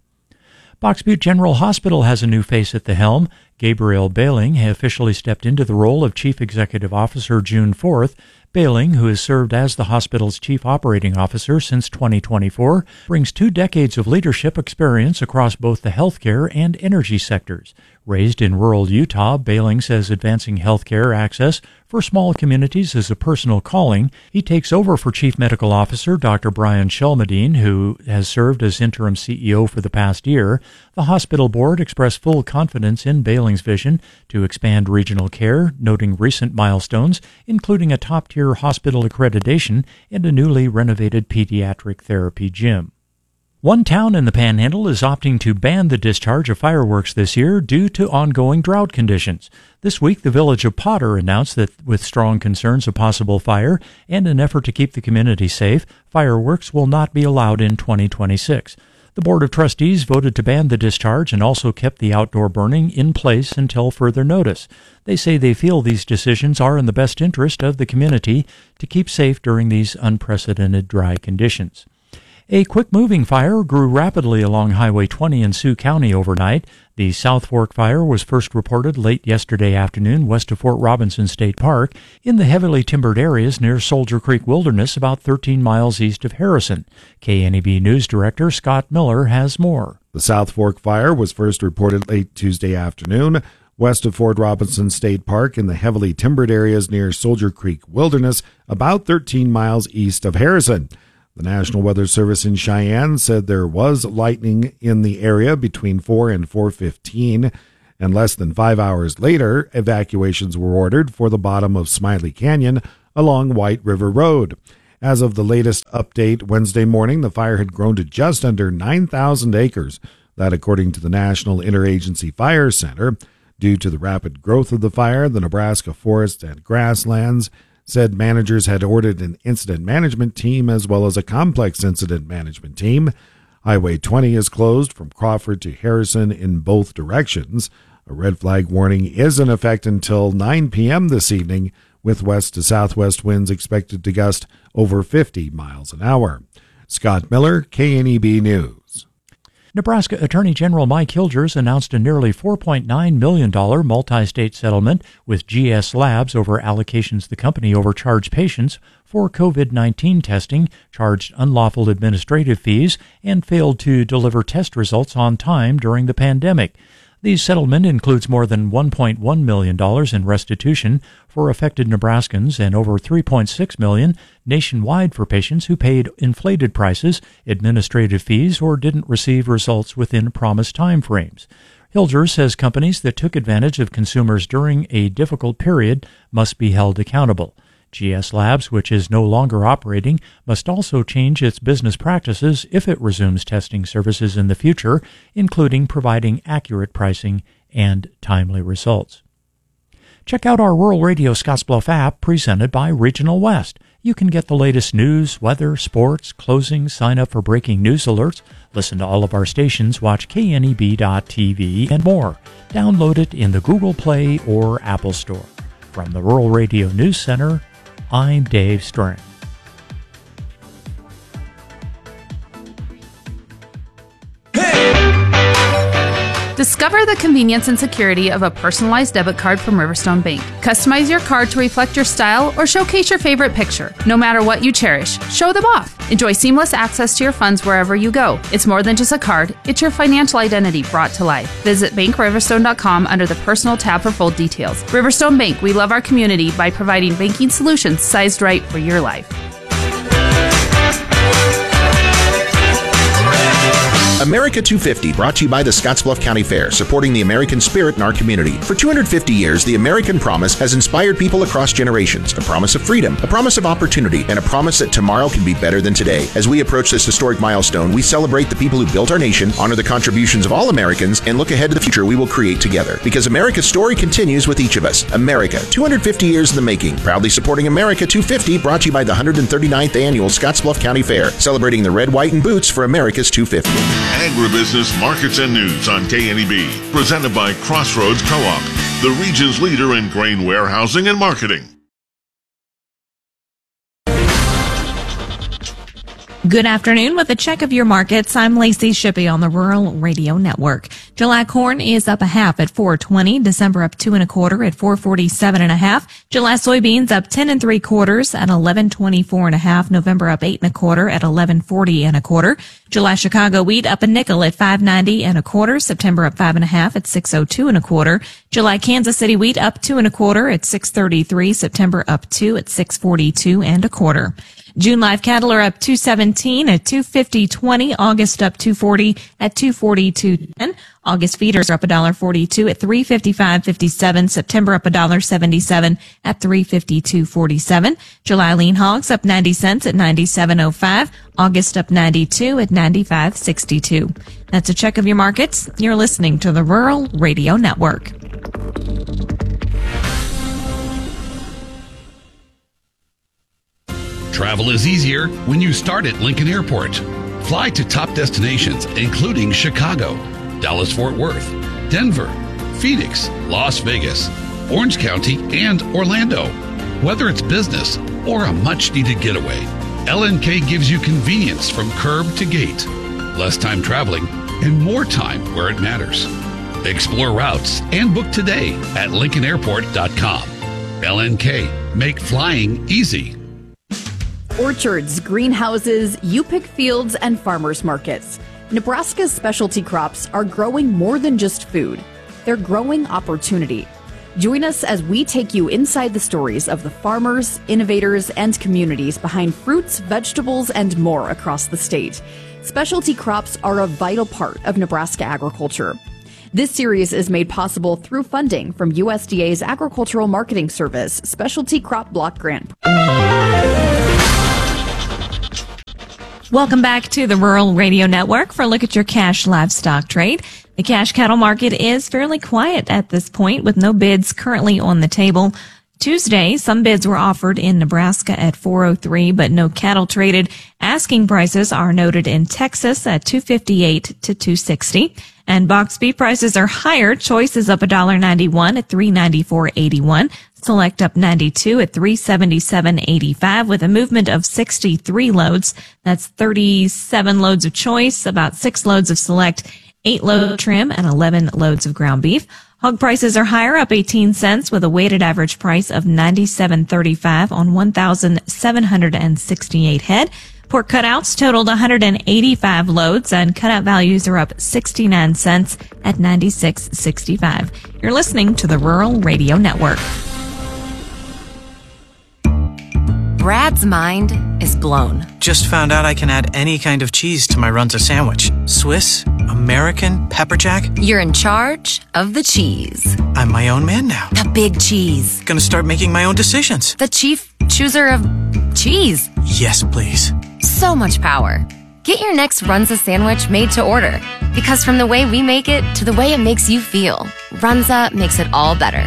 Box Butte General Hospital has a new face at the helm. Gabriel Bailing officially stepped into the role of Chief Executive Officer June fourth. Bailing, who has served as the hospital's Chief Operating Officer since twenty twenty-four, brings two decades of leadership experience across both the healthcare and energy sectors. Raised in rural Utah, Bailing says advancing healthcare access for small communities is a personal calling. He takes over for Chief Medical Officer Doctor Brian Shelmadine, who has served as interim C E O for the past year. The hospital board expressed full confidence in Bailing's vision to expand regional care, noting recent milestones, including a top-tier hospital accreditation and a newly renovated pediatric therapy gym. One town in the Panhandle is opting to ban the discharge of fireworks this year due to ongoing drought conditions. This week, the village of Potter announced that with strong concerns of possible fire and an effort to keep the community safe, fireworks will not be allowed in twenty twenty-six. The Board of Trustees voted to ban the discharge and also kept the outdoor burning in place until further notice. They say they feel these decisions are in the best interest of the community to keep safe during these unprecedented dry conditions. A quick-moving fire grew rapidly along Highway twenty in Sioux County overnight. The South Fork fire was first reported late yesterday afternoon west of Fort Robinson State Park in the heavily timbered areas near Soldier Creek Wilderness, about thirteen miles east of Harrison. K N E B News Director Scott Miller has more. The South Fork fire was first reported late Tuesday afternoon west of Fort Robinson State Park in the heavily timbered areas near Soldier Creek Wilderness, about thirteen miles east of Harrison. The National Weather Service in Cheyenne said there was lightning in the area between four and four fifteen, and less than five hours later, evacuations were ordered for the bottom of Smiley Canyon along White River Road. As of the latest update Wednesday morning, the fire had grown to just under nine thousand acres, that according to the National Interagency Fire Center. Due to the rapid growth of the fire, the Nebraska Forest and Grasslands said managers had ordered an incident management team as well as a complex incident management team. Highway twenty is closed from Crawford to Harrison in both directions. A red flag warning is in effect until nine p.m. this evening, with west to southwest winds expected to gust over fifty miles an hour. Scott Miller, K N E B News. Nebraska Attorney General Mike Hilgers announced a nearly four point nine million dollars multi-state settlement with G S Labs over allocations the company overcharged patients for COVID nineteen testing, charged unlawful administrative fees, and failed to deliver test results on time during the pandemic. The settlement includes more than one point one million dollars in restitution for affected Nebraskans and over three point six million dollars nationwide for patients who paid inflated prices, administrative fees, or didn't receive results within promised timeframes. Hilgers says companies that took advantage of consumers during a difficult period must be held accountable. G S Labs, which is no longer operating, must also change its business practices if it resumes testing services in the future, including providing accurate pricing and timely results. Check out our Rural Radio Scottsbluff app presented by Regional West. You can get the latest news, weather, sports, closings, sign up for breaking news alerts, listen to all of our stations, watch K N E B dot T V, and more. Download it in the Google Play or Apple Store. From the Rural Radio News Center, I'm Dave Strang. Discover the convenience and security of a personalized debit card from Riverstone Bank. Customize your card to reflect your style or showcase your favorite picture. No matter what you cherish, show them off. Enjoy seamless access to your funds wherever you go. It's more than just a card, it's your financial identity brought to life. Visit bank riverstone dot com under the Personal tab for full details. Riverstone Bank, we love our community by providing banking solutions sized right for your life. America two fifty, brought to you by the Scottsbluff County Fair, supporting the American spirit in our community. For two hundred fifty years, the American promise has inspired people across generations. A promise of freedom, a promise of opportunity, and a promise that tomorrow can be better than today. As we approach this historic milestone, we celebrate the people who built our nation, honor the contributions of all Americans, and look ahead to the future we will create together. Because America's story continues with each of us. America, two hundred fifty years in the making. Proudly supporting America two fifty, brought to you by the one hundred thirty-ninth Annual Scottsbluff County Fair, celebrating the red, white, and boots for America's two fifty. Agribusiness Markets and News on K N E B. Presented by Crossroads Co-op, the region's leader in grain warehousing and marketing. Good afternoon. With a check of your markets, I'm Lacey Shippey on the Rural Radio Network. July corn is up a half at four twenty. December up two and a quarter at four forty-seven and a half. July soybeans up ten and three quarters at eleven twenty-four and a half. November up eight and a quarter at eleven forty and a quarter. July Chicago wheat up a nickel at five ninety and a quarter. September up five and a half at six oh two and a quarter. July Kansas City wheat up two and a quarter at six thirty-three. September up two at six forty-two and a quarter. June live cattle are up two seventeen at two fifty twenty. August up two forty at two forty-two ten. August feeders are up one forty-two at three fifty-five fifty-seven. September up one seventy-seven at three fifty-two forty-seven. July lean hogs up ninety cents at ninety-seven oh five. August up ninety-two at ninety-five sixty-two. That's a check of your markets. You're listening to the Rural Radio Network. Travel is easier when you start at Lincoln Airport. Fly to top destinations, including Chicago, Dallas-Fort Worth, Denver, Phoenix, Las Vegas, Orange County, and Orlando. Whether it's business or a much-needed getaway, L N K gives you convenience from curb to gate, less time traveling, and more time where it matters. Explore routes and book today at lincoln airport dot com. L N K, make flying easy. Orchards, greenhouses, U-Pick fields, and farmers markets. Nebraska's specialty crops are growing more than just food. They're growing opportunity. Join us as we take you inside the stories of the farmers, innovators, and communities behind fruits, vegetables, and more across the state. Specialty crops are a vital part of Nebraska agriculture. This series is made possible through funding from U S D A's Agricultural Marketing Service Specialty Crop Block Grant. Welcome back to the Rural Radio Network for a look at your cash livestock trade. The cash cattle market is fairly quiet at this point with no bids currently on the table. Tuesday, some bids were offered in Nebraska at four oh three, but no cattle traded. Asking prices are noted in Texas at two fifty-eight to two sixty. And box beef prices are higher. Choice is up one ninety-one at three ninety-four eighty-one. Select up ninety-two at three seventy-seven eighty-five with a movement of sixty-three loads. That's thirty-seven loads of choice, about six loads of select, eight load trim, and eleven loads of ground beef. Hog prices are higher, up eighteen cents with a weighted average price of ninety-seven thirty-five on one thousand seven hundred sixty-eight head. Pork cutouts totaled one hundred eighty-five loads, and cutout values are up sixty-nine cents at ninety-six sixty-five. You're listening to the Rural Radio Network. Brad's mind is blown. Just found out I can add any kind of cheese to my Runza sandwich. Swiss, American, pepper jack. You're in charge of the cheese. I'm my own man now. The big cheese. Gonna start making my own decisions. The chief chooser of cheese. Yes, please. So much power. Get your next Runza sandwich made to order. Because from the way we make it to the way it makes you feel, Runza makes it all better.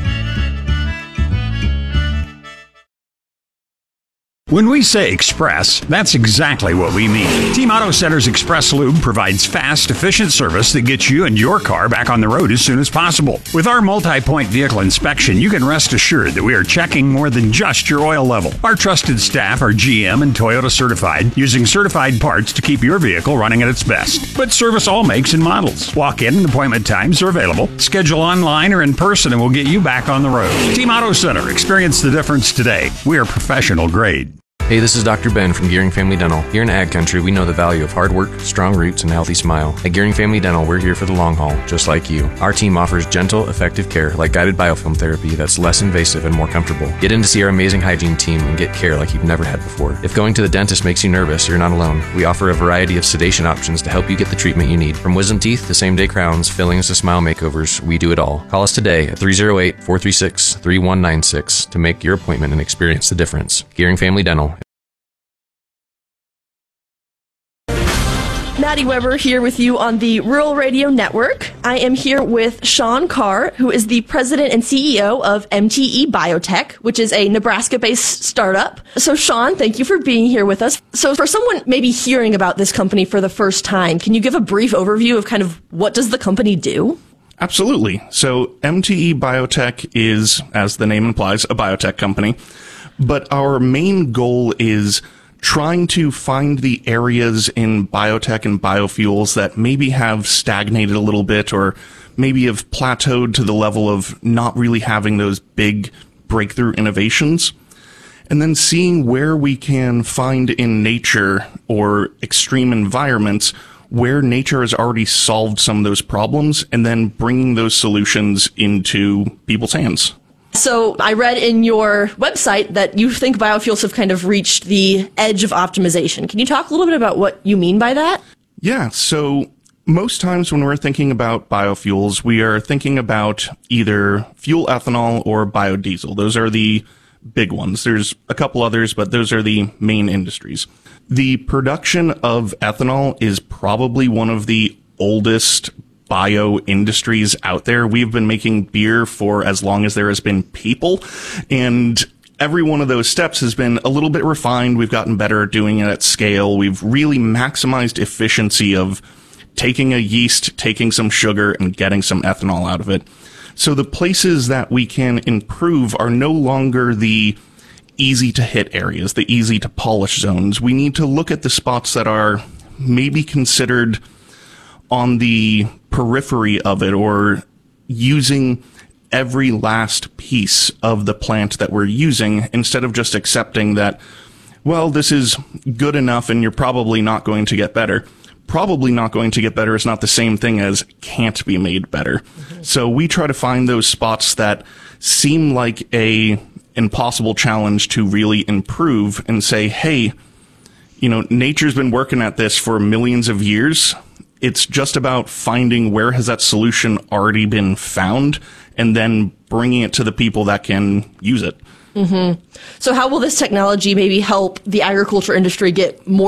When we say express, that's exactly what we mean. Team Auto Center's Express Lube provides fast, efficient service that gets you and your car back on the road as soon as possible. With our multi-point vehicle inspection, you can rest assured that we are checking more than just your oil level. Our trusted staff are G M and Toyota certified, using certified parts to keep your vehicle running at its best. But service all makes and models. Walk-in and appointment times are available. Schedule online or in person and we'll get you back on the road. Team Auto Center. Experience the difference today. We are professional grade. Hey, this is Doctor Ben from Gearing Family Dental. Here in Ag Country, we know the value of hard work, strong roots, and a healthy smile. At Gearing Family Dental, we're here for the long haul, just like you. Our team offers gentle, effective care like guided biofilm therapy that's less invasive and more comfortable. Get in to see our amazing hygiene team and get care like you've never had before. If going to the dentist makes you nervous, you're not alone. We offer a variety of sedation options to help you get the treatment you need. From wisdom teeth to same-day crowns, fillings to smile makeovers, we do it all. Call us today at three oh eight, four three six, three one nine six to make your appointment and experience the difference. Gearing Family Dental. Maddie Weber here with you on the Rural Radio Network. I am here with Sean Carr, who is the president and C E O of M T E Biotech, which is a Nebraska-based startup. So Sean, thank you for being here with us. So for someone maybe hearing about this company for the first time, can you give a brief overview of kind of what does the company do? Absolutely. So M T E Biotech is, as the name implies, a biotech company. But our main goal is trying to find the areas in biotech and biofuels that maybe have stagnated a little bit or maybe have plateaued to the level of not really having those big breakthrough innovations. And then seeing where we can find in nature or extreme environments where nature has already solved some of those problems and then bringing those solutions into people's hands. So I read in your website that you think biofuels have kind of reached the edge of optimization. Can you talk a little bit about what you mean by that? Yeah, so most times when we're thinking about biofuels, we are thinking about either fuel ethanol or biodiesel. Those are the big ones. There's a couple others, but those are the main industries. The production of ethanol is probably one of the oldest bio industries out there. We've been making beer for as long as there has been people, and every one of those steps has been a little bit refined. We've gotten better at doing it at scale. We've really maximized efficiency of taking a yeast, taking some sugar, and getting some ethanol out of it. So the places that we can improve are no longer the easy to hit areas, the easy to polish zones. We need to look at the spots that are maybe considered on the periphery of it, or using every last piece of the plant that we're using instead of just accepting that, well, this is good enough and you're probably not going to get better. Probably not going to get better is not the same thing as can't be made better. Mm-hmm. So we try to find those spots that seem like a impossible challenge to really improve and say, hey, you know, nature's been working at this for millions of years. It's just about finding where has that solution already been found and then bringing it to the people that can use it. Mm-hmm. So how will this technology maybe help the agriculture industry get more